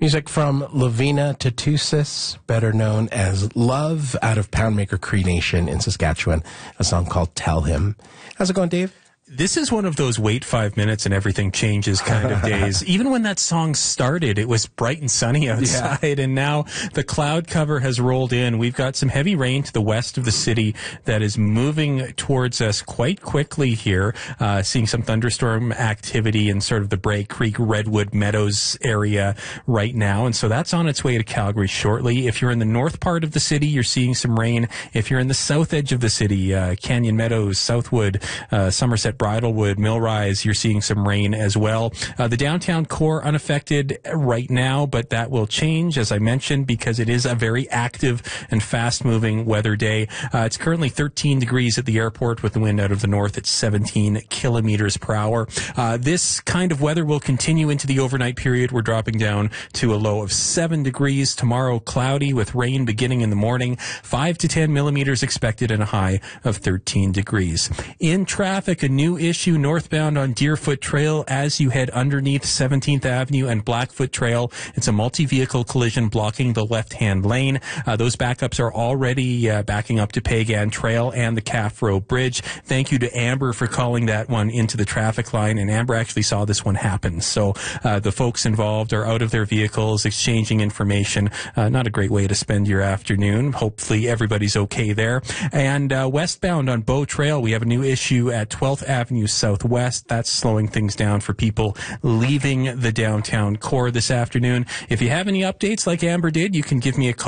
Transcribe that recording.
Music from Lavina Tatusis, better known as Love, out of Poundmaker Cree Nation in Saskatchewan. A song called Tell Him. How's it going, Dave? This is one of those wait 5 minutes and everything changes kind of days. Even when that song started, it was bright and sunny outside, and now the cloud cover has rolled in. We've got some heavy rain to the west of the city that is moving towards us quite quickly here, seeing some thunderstorm activity in sort of the Bray Creek, Redwood Meadows area right now, and so that's on its way to Calgary shortly. If you're in the north part of the city, you're seeing some rain. If you're in the south edge of the city, Canyon Meadows, Southwood, Somerset, Bridlewood, Millrise, you're seeing some rain as well. The downtown core unaffected right now, but that will change, as I mentioned, because it is a very active and fast-moving weather day. It's currently 13 degrees at the airport with the wind out of the north at 17 kilometers per hour. This kind of weather will continue into the overnight period. We're dropping down to a low of 7 degrees. Tomorrow, cloudy with rain beginning in the morning. 5 to 10 millimeters expected and a high of 13 degrees. In traffic, a new issue northbound on Deerfoot Trail as you head underneath 17th Avenue and Blackfoot Trail. It's a multi-vehicle collision blocking the left-hand lane. Those backups are already backing up to Pagan Trail and the Calf Row Bridge. Thank you to Amber for calling that one into the traffic line, and Amber actually saw this one happen. So the folks involved are out of their vehicles, exchanging information. Not a great way to spend your afternoon. Hopefully everybody's okay there. And westbound on Bow Trail, we have a new issue at 12th Avenue Southwest. That's slowing things down for people leaving the downtown core this afternoon. If you have any updates like Amber did, you can give me a call.